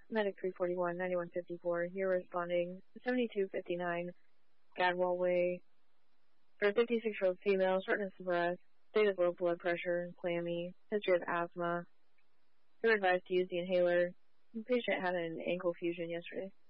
Medic 341, 9154. You're responding 7259 Gadwall Way. For a 56-year-old female, shortness of breath, state of low blood pressure, clammy, history of asthma. You're advised to use the inhaler. The patient had an ankle fusion yesterday.